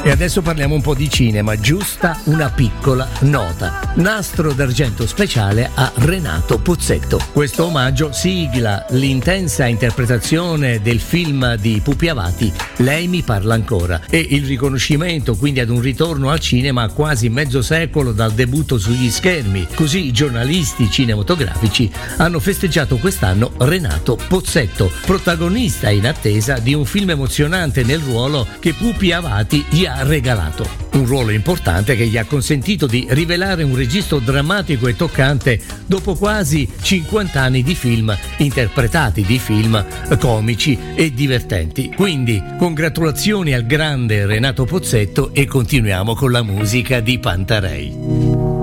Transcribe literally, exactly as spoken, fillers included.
E adesso parliamo un po' di cinema, giusta una piccola nota. Nastro d'argento speciale a Renato Pozzetto. Questo omaggio sigla l'intensa interpretazione del film di Pupi Avati, Lei mi parla ancora, e il riconoscimento quindi ad un ritorno al cinema a quasi mezzo secolo dal debutto sugli schermi. Così i giornalisti cinematografici hanno festeggiato quest'anno Renato Pozzetto, protagonista in attesa di un film emozionante nel ruolo che Pupi Avati gli ha regalato. Un ruolo importante che gli ha consentito di rivelare un registro drammatico e toccante dopo quasi cinquanta anni di film interpretati, di film comici e divertenti. Quindi congratulazioni al grande Renato Pozzetto e continuiamo con la musica di Pantarei.